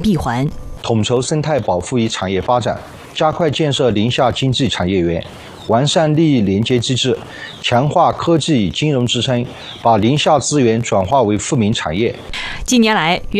闭环。 统筹生态保护与产业发展，加快建设宁夏经济产业园，完善利益连接机制，强化科技与金融支撑，把宁夏资源转化为富民产业。 近年来，